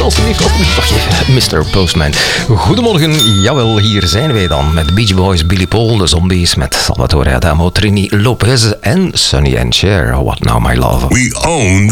alsjeblieft op. Wacht even, Mr. Postman. Goedemorgen, jawel, hier zijn wij dan. Met Beach Boys, Billy Paul, de Zombies, met Salvatore Adamo, Trini Lopez en Sonny and Cher. What Now My Love. We own